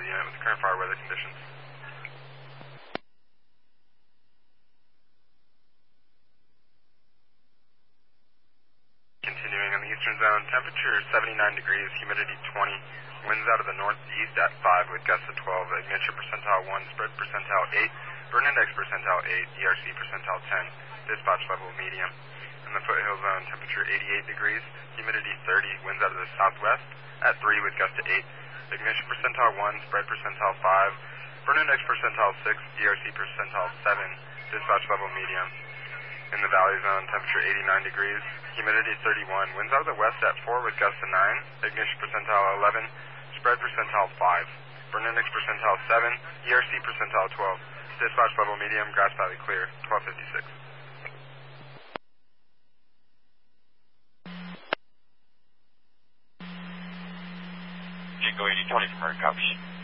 the unit with the current fire weather conditions. Continuing on the eastern zone, temperature 79 degrees, humidity 20, winds out of the northeast at 5 with gusts of 12, ignition percentile 1, spread percentile 8, burn index percentile 8, ERC percentile 10, dispatch level medium. In the foothill zone, temperature 88 degrees, humidity 30, winds out of the southwest at 3 with gusts of 8, ignition percentile 1, spread percentile 5, burn index percentile 6, ERC percentile 7, dispatch level medium. In the valley zone, temperature 89 degrees, humidity 31, winds out of the west at 4 with gusts of 9, ignition percentile 11, spread percentile 5, burn index percentile 7, ERC percentile 12, dispatch level medium, Grass Valley clear, 1256. Jingo 8020 from Murray, copy.